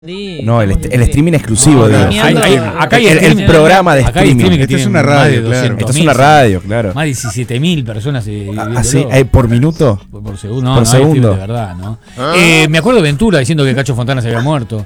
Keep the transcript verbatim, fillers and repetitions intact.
No, el, el streaming exclusivo, no, digo. no, hay, hay, acá hay el, el programa de acá hay streaming. streaming que Esta tiene es una radio, claro. Esta es una radio, claro. Más de diecisiete mil personas eh, ¿Así? Eh, ¿Por minuto? Por, por segundo. No, por no, segundo. de verdad, ¿no? Ah. Eh, me acuerdo de Ventura diciendo que Cacho Fontana se había muerto.